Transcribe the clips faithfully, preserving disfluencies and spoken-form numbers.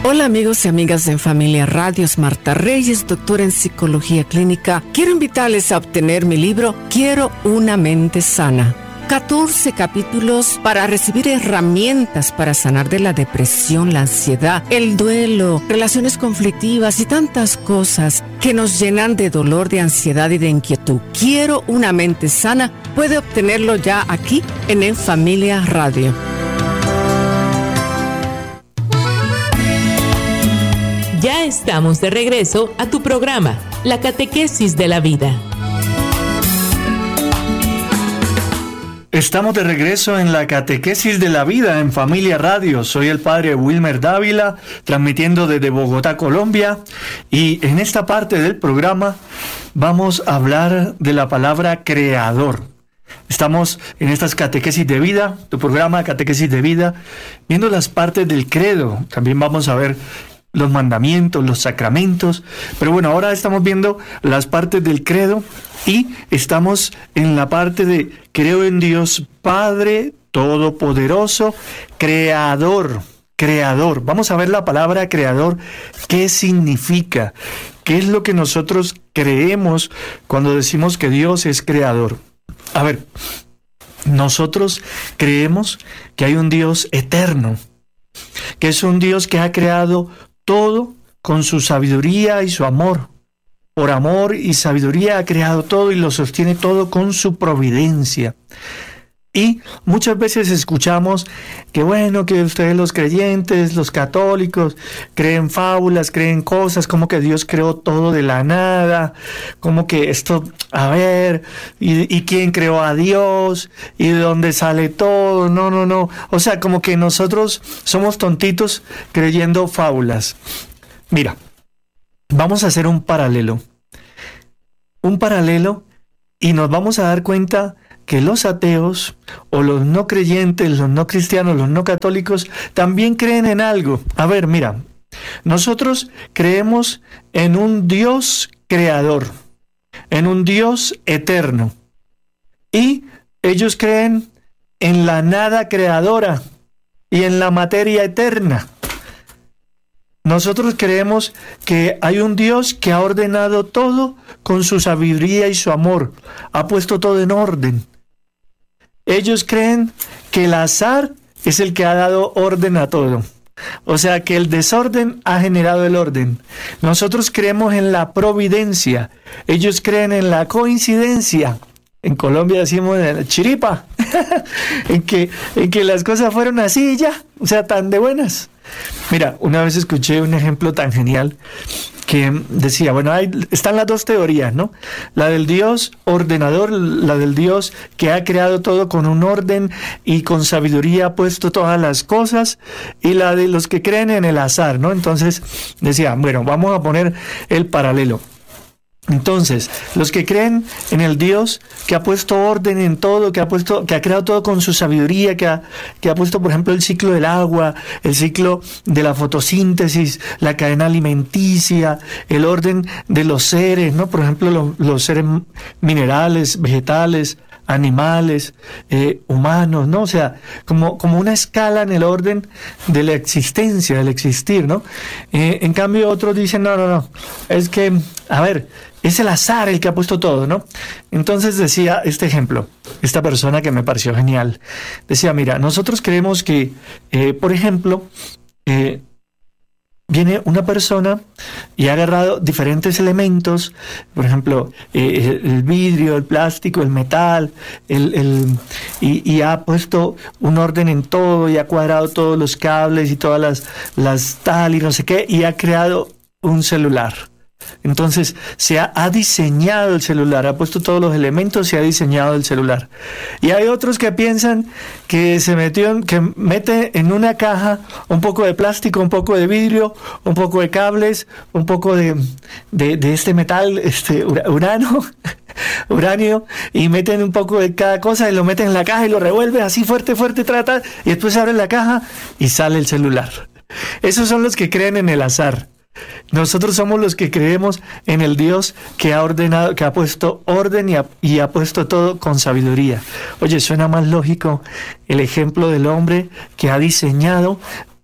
Hola amigos y amigas de En Familia Radio, es Marta Reyes, doctora en Psicología Clínica. Quiero invitarles a obtener mi libro Quiero una mente sana. catorce capítulos para recibir herramientas para sanar de la depresión, la ansiedad, el duelo, relaciones conflictivas y tantas cosas que nos llenan de dolor, de ansiedad y de inquietud. Quiero una mente sana. Puede obtenerlo ya aquí en En Familia Radio. Ya estamos de regreso a tu programa, La Catequesis de la Vida. Estamos de regreso en La Catequesis de la Vida en Familia Radio. Soy el padre Wilmer Dávila, transmitiendo desde Bogotá, Colombia. Y en esta parte del programa vamos a hablar de la palabra creador. Estamos en estas Catequesis de Vida, tu programa Catequesis de Vida, viendo las partes del credo. También vamos a ver los mandamientos, los sacramentos. Pero bueno, ahora estamos viendo las partes del credo y estamos en la parte de creo en Dios Padre Todopoderoso, Creador, Creador. Vamos a ver la palabra creador, ¿qué significa? ¿Qué es lo que nosotros creemos cuando decimos que Dios es creador? A ver, nosotros creemos que hay un Dios eterno, que es un Dios que ha creado todo con su sabiduría y su amor. Por amor y sabiduría ha creado todo y lo sostiene todo con su providencia. Y muchas veces escuchamos que bueno, que ustedes los creyentes, los católicos, creen fábulas, creen cosas, como que Dios creó todo de la nada, como que esto, a ver, y, y quién creó a Dios, y de dónde sale todo, no, no, no. O sea, como que nosotros somos tontitos creyendo fábulas. Mira, vamos a hacer un paralelo. Un paralelo y nos vamos a dar cuenta que los ateos o los no creyentes, los no cristianos, los no católicos, también creen en algo. A ver, mira, nosotros creemos en un Dios creador, en un Dios eterno. Y ellos creen en la nada creadora y en la materia eterna. Nosotros creemos que hay un Dios que ha ordenado todo con su sabiduría y su amor, ha puesto todo en orden. Ellos creen que el azar es el que ha dado orden a todo. O sea, que el desorden ha generado el orden. Nosotros creemos en la providencia. Ellos creen en la coincidencia. En Colombia decimos chiripa. en, que, en que las cosas fueron así y ya. O sea, tan de buenas. Mira, una vez escuché un ejemplo tan genial que decía, bueno, hay, están las dos teorías, ¿no? La del Dios ordenador, la del Dios que ha creado todo con un orden y con sabiduría ha puesto todas las cosas, y la de los que creen en el azar, ¿no? Entonces decía, bueno, vamos a poner el paralelo. Entonces, los que creen en el Dios que ha puesto orden en todo, que ha puesto, que ha creado todo con su sabiduría, que ha, que ha puesto, por ejemplo, el ciclo del agua, el ciclo de la fotosíntesis, la cadena alimenticia, el orden de los seres, ¿no? Por ejemplo, lo, los seres minerales, vegetales, animales, eh, humanos, ¿no? O sea, como, como una escala en el orden de la existencia, del existir, ¿no? Eh, en cambio, otros dicen, no, no, no, es que, a ver, es el azar el que ha puesto todo, ¿no? Entonces decía este ejemplo, esta persona que me pareció genial, decía, mira, nosotros creemos que, eh, por ejemplo, eh, viene una persona y ha agarrado diferentes elementos, por ejemplo, eh, el vidrio, el plástico, el metal, el, el, y, y ha puesto un orden en todo, y ha cuadrado todos los cables y todas las, las tal y no sé qué, y ha creado un celular. Entonces se ha, ha diseñado el celular, ha puesto todos los elementos y ha diseñado el celular. Y hay otros que piensan que se metió, en, que mete en una caja un poco de plástico, un poco de vidrio, un poco de cables, un poco de, de, de este metal, este urano, uranio, y meten un poco de cada cosa y lo meten en la caja y lo revuelve así fuerte, fuerte, trata, y después se abre la caja y sale el celular. Esos son los que creen en el azar. Nosotros somos los que creemos en el Dios que ha ordenado, que ha puesto orden y ha, y ha puesto todo con sabiduría. Oye, suena más lógico el ejemplo del hombre que ha diseñado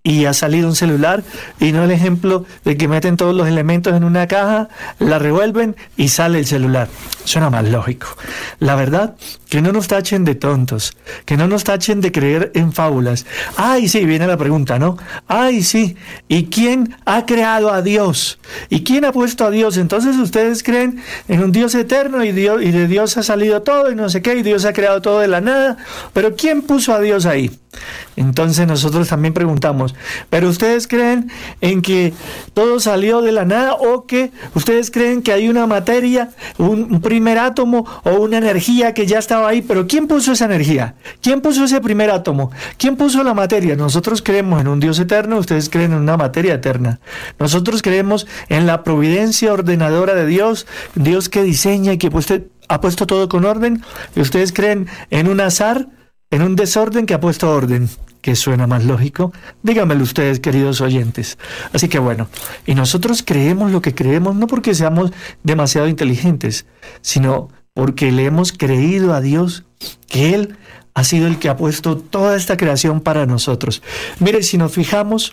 y ha salido un celular, y no el ejemplo de que meten todos los elementos en una caja, la revuelven y sale el celular. Suena más lógico. La verdad, que no nos tachen de tontos, que no nos tachen de creer en fábulas. Ay, sí, viene la pregunta, ¿no? Ay, sí, ¿y quién ha creado a Dios? ¿Y quién ha puesto a Dios? Entonces ustedes creen en un Dios eterno y, Dios, y de Dios ha salido todo y no sé qué, y Dios ha creado todo de la nada, pero ¿quién puso a Dios ahí? Entonces nosotros también preguntamos, ¿pero ustedes creen en que todo salió de la nada, o que ustedes creen que hay una materia, un, un primer átomo o una energía que ya estaba ahí? ¿Pero quién puso esa energía? ¿Quién puso ese primer átomo? ¿Quién puso la materia? Nosotros creemos en un Dios eterno, ustedes creen en una materia eterna. Nosotros creemos en la providencia ordenadora de Dios, Dios que diseña y que usted ha puesto todo con orden, y ustedes creen en un azar, en un desorden que ha puesto orden. ¿Qué suena más lógico? Díganmelo ustedes, queridos oyentes. Así que bueno, y nosotros creemos lo que creemos no porque seamos demasiado inteligentes, sino porque le hemos creído a Dios que Él ha sido el que ha puesto toda esta creación para nosotros. Mire, si nos fijamos,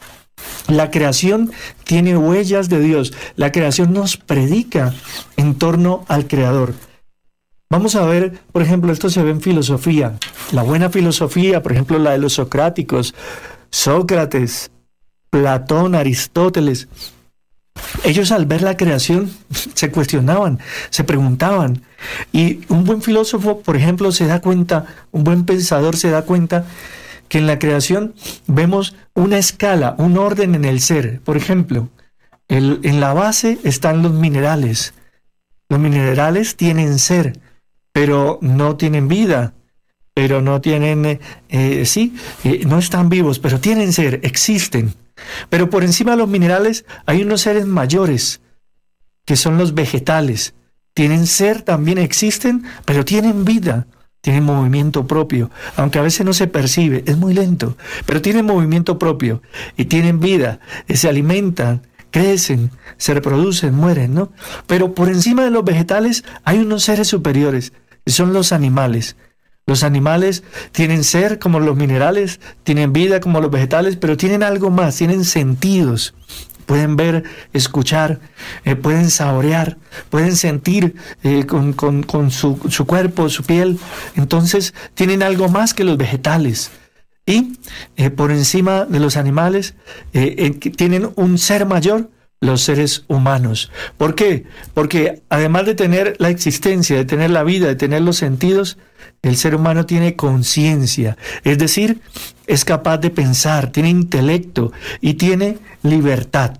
la creación tiene huellas de Dios. La creación nos predica en torno al Creador. Vamos a ver, por ejemplo, esto se ve en filosofía. La buena filosofía, por ejemplo, la de los socráticos, Sócrates, Platón, Aristóteles. Ellos al ver la creación se cuestionaban, se preguntaban. Y un buen filósofo, por ejemplo, se da cuenta, un buen pensador se da cuenta que en la creación vemos una escala, un orden en el ser. Por ejemplo, el, en la base están los minerales. Los minerales tienen ser, pero no tienen vida, pero no tienen, eh, eh, sí, eh, no están vivos, pero tienen ser, existen. Pero por encima de los minerales hay unos seres mayores, que son los vegetales. Tienen ser, también existen, pero tienen vida, tienen movimiento propio, aunque a veces no se percibe, es muy lento, pero tienen movimiento propio y tienen vida, eh, se alimentan, crecen, se reproducen, mueren, ¿no? Pero por encima de los vegetales hay unos seres superiores, que son los animales. Los animales tienen ser como los minerales, tienen vida como los vegetales, pero tienen algo más, tienen sentidos. Pueden ver, escuchar, eh, pueden saborear, pueden sentir eh, con, con, con su, su cuerpo, su piel. Entonces tienen algo más que los vegetales. Y eh, por encima de los animales eh, eh, tienen un ser mayor, los seres humanos. ¿Por qué? Porque además de tener la existencia, de tener la vida, de tener los sentidos, el ser humano tiene conciencia, es decir, es capaz de pensar, tiene intelecto y tiene libertad.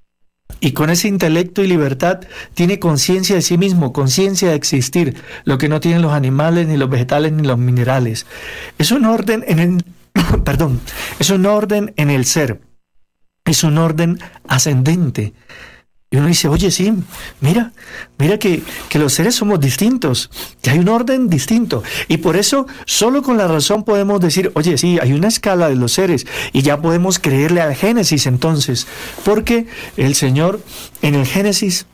Y con ese intelecto y libertad tiene conciencia de sí mismo, conciencia de existir, lo que no tienen los animales, ni los vegetales, ni los minerales. Es un orden en el, perdón, es un orden en el ser. Es un orden ascendente. Y uno dice, oye, sí, mira, mira que, que los seres somos distintos, que hay un orden distinto. Y por eso, solo con la razón podemos decir, oye, sí, hay una escala de los seres. Y ya podemos creerle al Génesis entonces. Porque el Señor en el Génesis,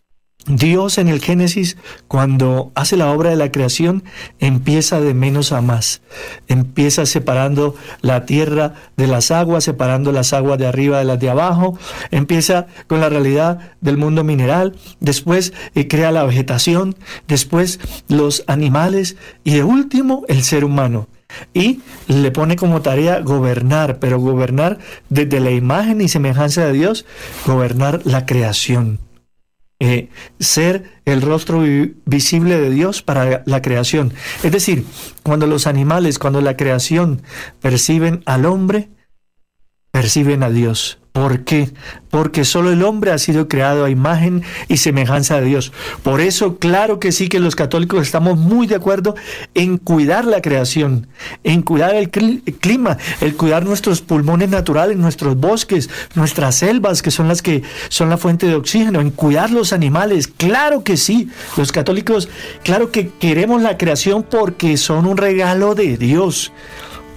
Dios en el Génesis, cuando hace la obra de la creación, empieza de menos a más. Empieza separando la tierra de las aguas, separando las aguas de arriba de las de abajo. Empieza con la realidad del mundo mineral. Después eh, crea la vegetación. Después los animales. Y de último, el ser humano. Y le pone como tarea gobernar, pero gobernar desde la imagen y semejanza de Dios, gobernar la creación. Eh, ser el rostro vi- visible de Dios para la creación. Es decir, cuando los animales, cuando la creación perciben al hombre, perciben a Dios. ¿Por qué? Porque solo el hombre ha sido creado a imagen y semejanza de Dios. Por eso, claro que sí, que los católicos estamos muy de acuerdo en cuidar la creación, en cuidar el clima, el cuidar nuestros pulmones naturales, nuestros bosques, nuestras selvas, que son las que son la fuente de oxígeno, en cuidar los animales. Claro que sí, los católicos, claro que queremos la creación porque son un regalo de Dios.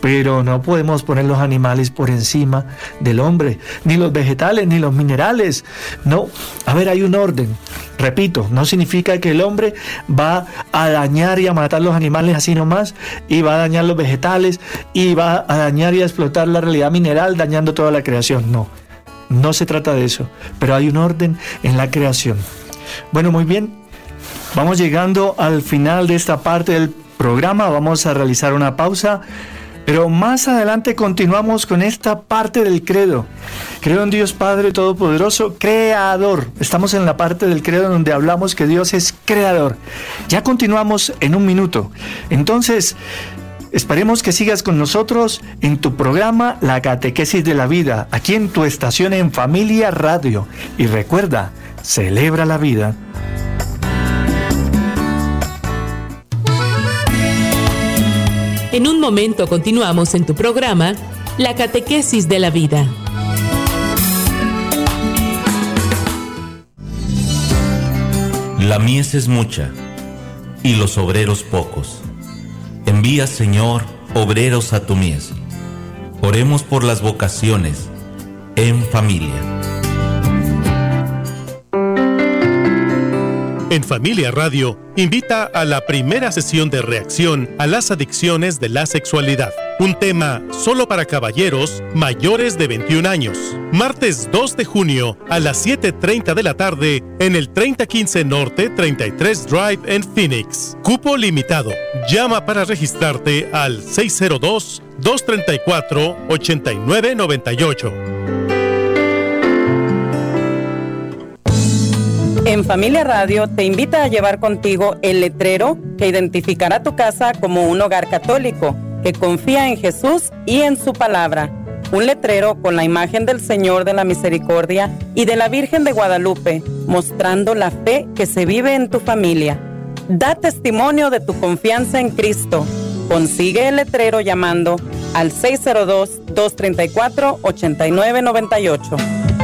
pero no podemos poner los animales por encima del hombre, ni los vegetales, ni los minerales. No, a ver, hay un orden. Repito, no significa que el hombre va a dañar y a matar los animales así nomás, y va a dañar los vegetales, y va a dañar y a explotar la realidad mineral, dañando toda la creación. No, no se trata de eso, pero hay un orden en la creación. Bueno, muy bien, vamos llegando al final de esta parte del programa, vamos a realizar una pausa. Pero más adelante continuamos con esta parte del credo. Creo en Dios Padre Todopoderoso, Creador. Estamos en la parte del credo donde hablamos que Dios es Creador. Ya continuamos en un minuto. Entonces, esperemos que sigas con nosotros en tu programa La Catequesis de la Vida, aquí en tu estación en Familia Radio. Y recuerda, celebra la vida. En un momento continuamos en tu programa, La Catequesis de la Vida. La mies es mucha, y los obreros pocos. Envía, Señor, obreros a tu mies. Oremos por las vocaciones, en familia. En Familia Radio, invita a la primera sesión de reacción a las adicciones de la sexualidad. Un tema solo para caballeros mayores de veintiún años. Martes dos de junio a las siete treinta de la tarde en el treinta quince Norte treinta y tres Drive en Phoenix. Cupo limitado. Llama para registrarte al seis cero dos, dos tres cuatro, ocho nueve nueve ocho. En Familia Radio te invita a llevar contigo el letrero que identificará tu casa como un hogar católico que confía en Jesús y en su palabra. Un letrero con la imagen del Señor de la Misericordia y de la Virgen de Guadalupe, mostrando la fe que se vive en tu familia. Da testimonio de tu confianza en Cristo. Consigue el letrero llamando al seis cero dos, dos tres cuatro, ocho nueve nueve ocho.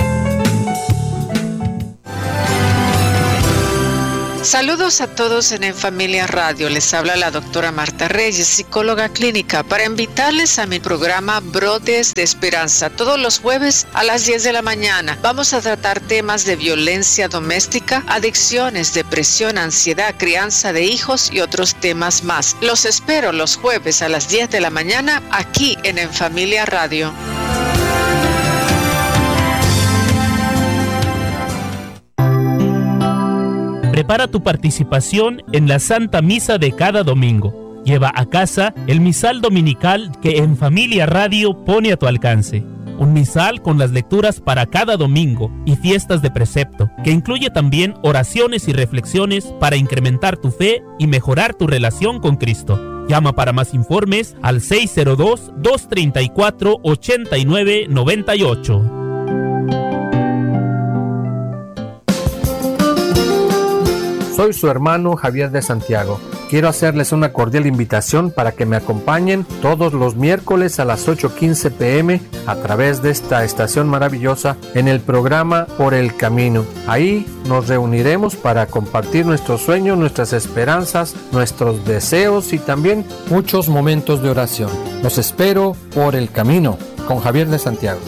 Saludos a todos en En Familia Radio. Les habla la doctora Marta Reyes, psicóloga clínica, para invitarles a mi programa Brotes de Esperanza. Todos los jueves a las diez de la mañana vamos a tratar temas de violencia doméstica, adicciones, depresión, ansiedad, crianza de hijos y otros temas más. Los espero los jueves a las diez de la mañana aquí en En Familia Radio. Prepara tu participación en la Santa Misa de cada domingo. Lleva a casa el misal dominical que En Familia Radio pone a tu alcance. Un misal con las lecturas para cada domingo y fiestas de precepto, que incluye también oraciones y reflexiones para incrementar tu fe y mejorar tu relación con Cristo. Llama para más informes al seis cero dos, dos tres cuatro, ocho nueve nueve ocho. Soy su hermano Javier de Santiago. Quiero hacerles una cordial invitación para que me acompañen todos los miércoles a las ocho quince pm a través de esta estación maravillosa en el programa Por el Camino. Ahí nos reuniremos para compartir nuestros sueños, nuestras esperanzas, nuestros deseos y también muchos momentos de oración. Los espero por el camino con Javier de Santiago.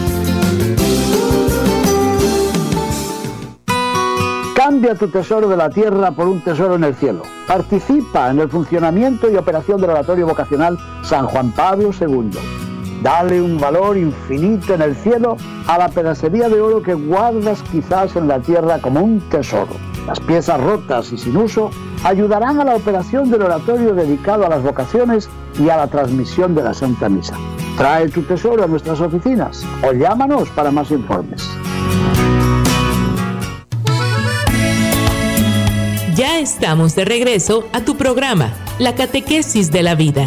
Cambia tu tesoro de la tierra por un tesoro en el cielo. Participa en el funcionamiento y operación del Oratorio Vocacional San Juan Pablo segundo. Dale un valor infinito en el cielo a la pedacería de oro que guardas quizás en la tierra como un tesoro. Las piezas rotas y sin uso ayudarán a la operación del oratorio dedicado a las vocaciones y a la transmisión de la Santa Misa. Trae tu tesoro a nuestras oficinas o llámanos para más informes. Ya estamos de regreso a tu programa, La Catequesis de la Vida.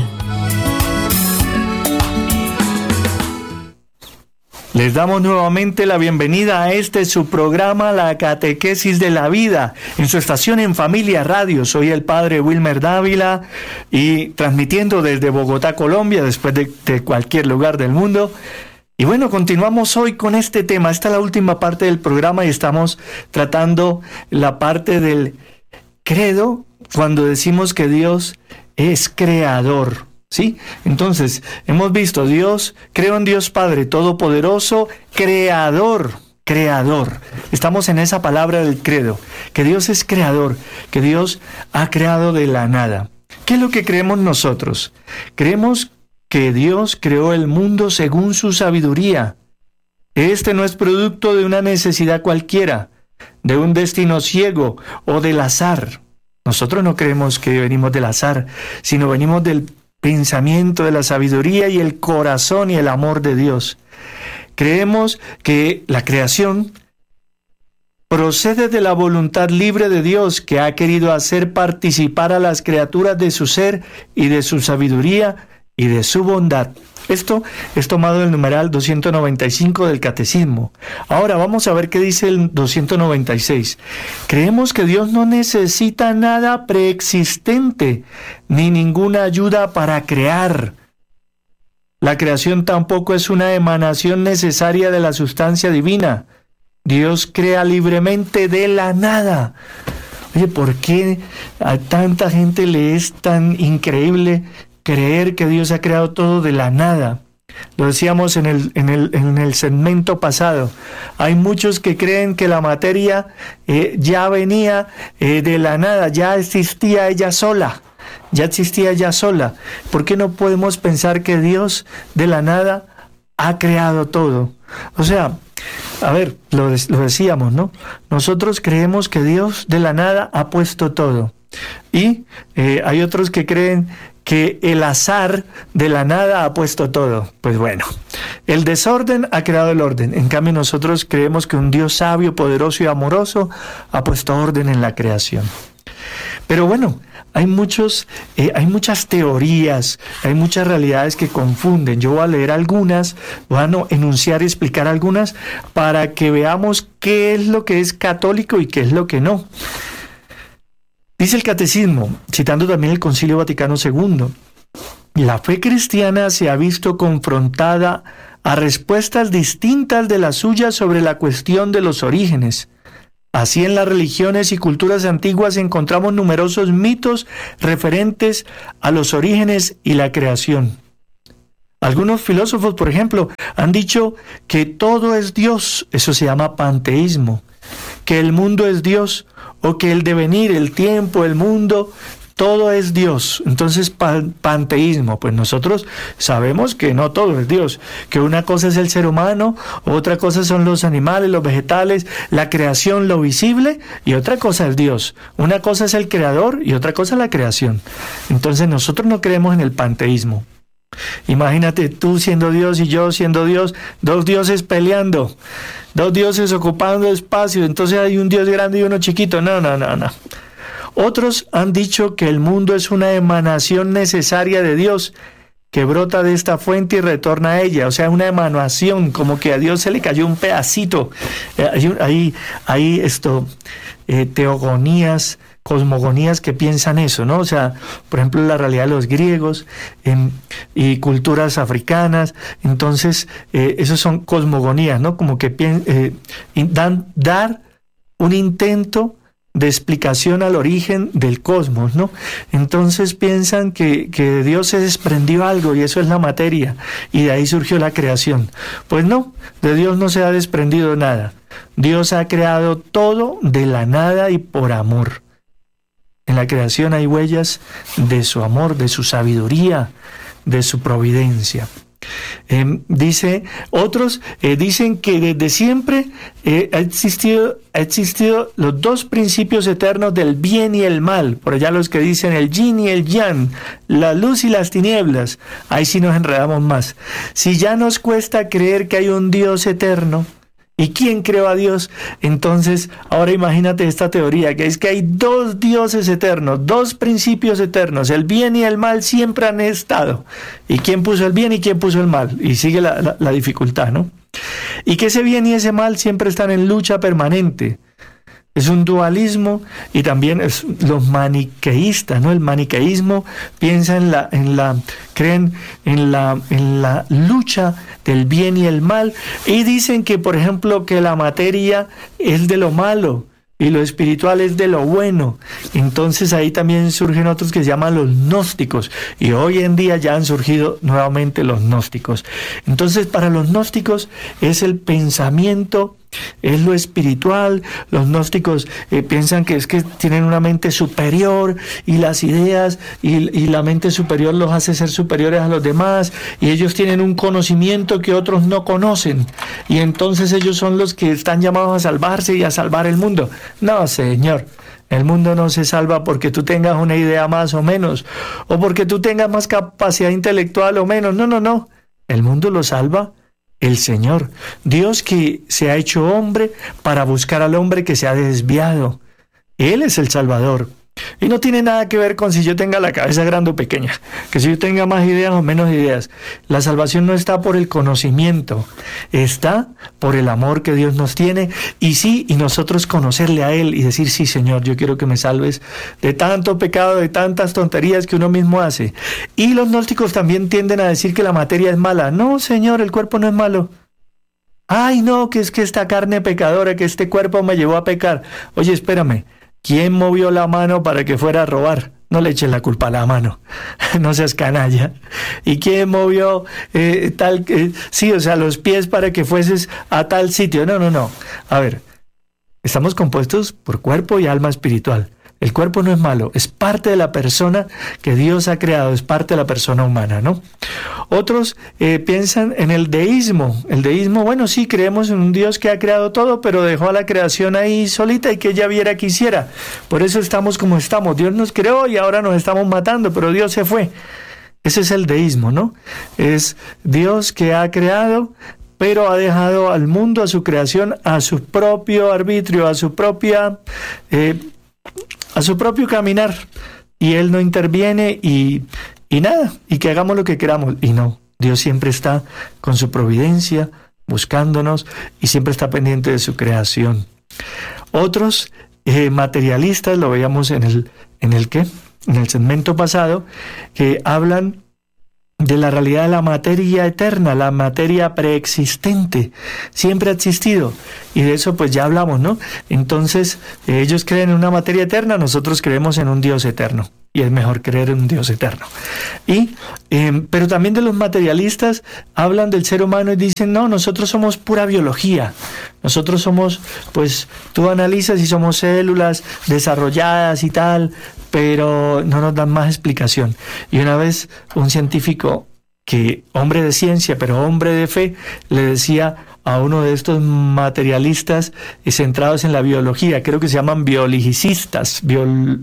Les damos nuevamente la bienvenida a este su programa, La Catequesis de la Vida, en su estación En Familia Radio. Soy el padre Wilmer Dávila y transmitiendo desde Bogotá, Colombia, después de, de cualquier lugar del mundo. Y bueno, continuamos hoy con este tema. Esta es la última parte del programa y estamos tratando la parte del credo cuando decimos que Dios es creador, ¿Sí? Entonces, hemos visto Dios, creo en Dios Padre Todopoderoso, creador, creador. Estamos en esa palabra del credo, que Dios es creador, que Dios ha creado de la nada. ¿Qué es lo que creemos nosotros? Creemos que Dios creó el mundo según su sabiduría. Este no es producto de una necesidad cualquiera, de un destino ciego o del azar. Nosotros no creemos que venimos del azar, sino venimos del pensamiento, de la sabiduría y el corazón y el amor de Dios. Creemos que la creación procede de la voluntad libre de Dios, que ha querido hacer participar a las criaturas de su ser y de su sabiduría y de su bondad. Esto es tomado del numeral doscientos noventa y cinco del Catecismo. Ahora vamos a ver qué dice el doscientos noventa y seis. Creemos que Dios no necesita nada preexistente, ni ninguna ayuda para crear. La creación tampoco es una emanación necesaria de la sustancia divina. Dios crea libremente de la nada. Oye, ¿por qué a tanta gente le es tan increíble creer que Dios ha creado todo de la nada? Lo decíamos en el, en el, en el segmento pasado. Hay muchos que creen que la materia eh, ya venía eh, de la nada, ya existía ella sola. Ya existía ella sola. ¿Por qué no podemos pensar que Dios de la nada ha creado todo? O sea, a ver, lo, lo decíamos, ¿no? Nosotros creemos que Dios de la nada ha puesto todo. Y eh, hay otros que creen que el azar de la nada ha puesto todo. Pues bueno, el desorden ha creado el orden. En cambio, nosotros creemos que un Dios sabio, poderoso y amoroso ha puesto orden en la creación. Pero bueno, hay muchos, eh, hay muchas teorías, hay muchas realidades que confunden. Yo voy a leer algunas, voy a no, enunciar y explicar algunas para que veamos qué es lo que es católico y qué es lo que no. Dice el Catecismo, citando también el Concilio Vaticano segundo, la fe cristiana se ha visto confrontada a respuestas distintas de las suyas sobre la cuestión de los orígenes. Así, en las religiones y culturas antiguas encontramos numerosos mitos referentes a los orígenes y la creación. Algunos filósofos, por ejemplo, han dicho que todo es Dios, eso se llama panteísmo, que el mundo es Dios, o que el devenir, el tiempo, el mundo, todo es Dios. Entonces, pan, panteísmo, pues nosotros sabemos que no todo es Dios, que una cosa es el ser humano, otra cosa son los animales, los vegetales, la creación, lo visible, y otra cosa es Dios. Una cosa es el creador y otra cosa es la creación. Entonces, nosotros no creemos en el panteísmo. Imagínate tú siendo Dios y yo siendo Dios, dos dioses peleando, dos dioses ocupando espacio, entonces hay un Dios grande y uno chiquito. No, no, no, no. Otros han dicho que el mundo es una emanación necesaria de Dios, que brota de esta fuente y retorna a ella, o sea, una emanación, como que a Dios se le cayó un pedacito. Eh, hay, hay, hay esto, eh, teogonías, cosmogonías que piensan eso, ¿no? O sea, por ejemplo, la realidad de los griegos eh, y culturas africanas. Entonces, eh, esos son cosmogonías, ¿no? Como que eh, dan, dar un intento de explicación al origen del cosmos, ¿no? Entonces piensan que, que Dios se desprendió algo y eso es la materia, y de ahí surgió la creación. Pues no, de Dios no se ha desprendido nada. Dios ha creado todo de la nada y por amor. En la creación hay huellas de su amor, de su sabiduría, de su providencia. Eh, dice, otros eh, dicen que desde siempre eh, ha existido, ha existido los dos principios eternos del bien y el mal. Por allá los que dicen el yin y el yang, la luz y las tinieblas. Ahí sí nos enredamos más. Si ya nos cuesta creer que hay un Dios eterno, ¿y quién creó a Dios? Entonces, ahora imagínate esta teoría, que es que hay dos dioses eternos, dos principios eternos. El bien y el mal siempre han estado. ¿Y quién puso el bien y quién puso el mal? Y sigue la, la, la dificultad, ¿no? Y que ese bien y ese mal siempre están en lucha permanente. Es un dualismo, y también es los maniqueístas, ¿no? El maniqueísmo piensa en la, en la, creen en la, en la lucha del bien y el mal, y dicen que, por ejemplo, que la materia es de lo malo, y lo espiritual es de lo bueno. Entonces ahí también surgen otros que se llaman los gnósticos, y hoy en día ya han surgido nuevamente los gnósticos. Entonces para los gnósticos es el pensamiento, es lo espiritual. Los gnósticos eh, piensan que es que tienen una mente superior, y las ideas y, y la mente superior los hace ser superiores a los demás, y ellos tienen un conocimiento que otros no conocen, y entonces ellos son los que están llamados a salvarse y a salvar el mundo. No, señor. El mundo no se salva porque tú tengas una idea más o menos, o porque tú tengas más capacidad intelectual o menos. No, no, no. El mundo lo salva el Señor, Dios, que se ha hecho hombre para buscar al hombre que se ha desviado. Él es el Salvador. Y no tiene nada que ver con si yo tenga la cabeza grande o pequeña, que si yo tenga más ideas o menos ideas. La salvación no está por el conocimiento, está por el amor que Dios nos tiene, y sí, y nosotros conocerle a Él y decir: sí, Señor, yo quiero que me salves de tanto pecado, de tantas tonterías que uno mismo hace. Y los gnósticos también tienden a decir que la materia es mala. No, Señor, el cuerpo no es malo. Ay, no, que es que esta carne pecadora, que este cuerpo me llevó a pecar. Oye, espérame. ¿Quién movió la mano para que fuera a robar? No le eches la culpa a la mano, no seas canalla. ¿Y quién movió eh, tal, eh, sí, o sea, los pies para que fueses a tal sitio? No, no, no. A ver, estamos compuestos por cuerpo y alma espiritual. El cuerpo no es malo, es parte de la persona que Dios ha creado, es parte de la persona humana, ¿no? Otros eh, piensan en el deísmo. El deísmo, bueno, sí, creemos en un Dios que ha creado todo, pero dejó a la creación ahí solita y que ella viera que hiciera. Por eso estamos como estamos. Dios nos creó y ahora nos estamos matando, pero Dios se fue. Ese es el deísmo, ¿no? Es Dios que ha creado, pero ha dejado al mundo, a su creación, a su propio arbitrio, a su propia... Eh, a su propio caminar, y Él no interviene y, y nada, y que hagamos lo que queramos. Y no, Dios siempre está con su providencia, buscándonos, y siempre está pendiente de su creación. Otros eh, materialistas, lo veíamos en el, en el ¿qué? En el segmento pasado, que hablan de la realidad de la materia eterna, la materia preexistente, siempre ha existido, y de eso pues ya hablamos, ¿no? Entonces eh, ellos creen en una materia eterna, nosotros creemos en un Dios eterno, y es mejor creer en un Dios eterno. Y eh, pero también de los materialistas hablan del ser humano y dicen: no, nosotros somos pura biología, nosotros somos, pues tú analizas y somos células desarrolladas y tal, pero no nos dan más explicación. Y una vez un científico, que hombre de ciencia, pero hombre de fe, le decía a uno de estos materialistas centrados en la biología, creo que se llaman biologicistas, biol,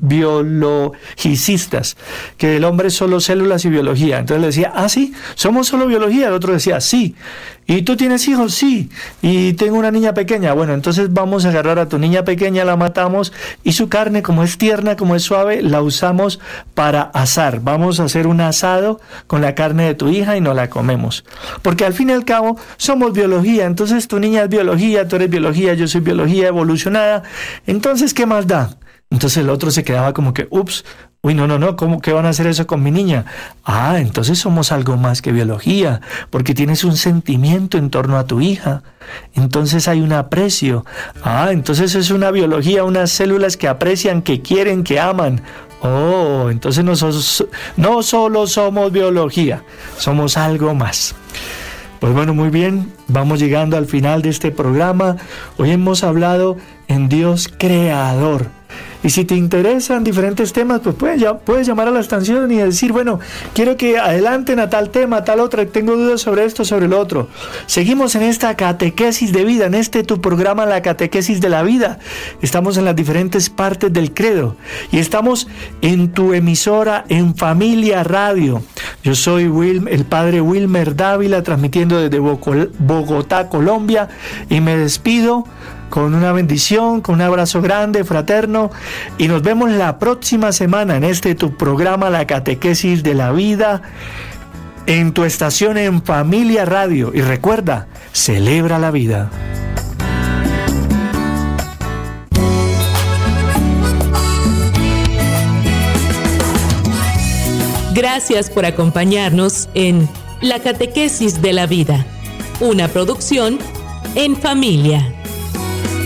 biologicistas, que el hombre es solo células y biología. Entonces le decía: ah, sí, somos solo biología. El otro decía: sí. ¿Y tú tienes hijos? Sí. ¿Y tengo una niña pequeña? Bueno, entonces vamos a agarrar a tu niña pequeña, la matamos, y su carne, como es tierna, como es suave, la usamos para asar. Vamos a hacer un asado con la carne de tu hija y nos la comemos. Porque al fin y al cabo somos biología. Entonces tu niña es biología, tú eres biología, yo soy biología evolucionada. Entonces, ¿qué más da? Entonces el otro se quedaba como que, ups, uy, no, no, no, ¿cómo que van a hacer eso con mi niña? Ah, entonces somos algo más que biología, porque tienes un sentimiento en torno a tu hija. Entonces hay un aprecio. Ah, entonces es una biología, unas células que aprecian, que quieren, que aman. Oh, entonces no, sos, no solo somos biología, somos algo más. Pues bueno, muy bien, vamos llegando al final de este programa. Hoy hemos hablado en Dios creador. Y si te interesan diferentes temas, pues puedes, ya, puedes llamar a la estación y decir: bueno, quiero que adelanten a tal tema, a tal otra, tengo dudas sobre esto, sobre lo otro. Seguimos en esta catequesis de vida, en este tu programa, la catequesis de la vida. Estamos en las diferentes partes del credo y estamos en tu emisora, en Familia Radio. Yo soy Will, el padre Wilmer Dávila, transmitiendo desde Bogotá, Colombia, y me despido con una bendición, con un abrazo grande, fraterno, y nos vemos la próxima semana en este tu programa, la catequesis de la vida, en tu estación en Familia Radio. Y recuerda, celebra la vida. Gracias por acompañarnos en La Catequesis de la Vida, una producción en familia.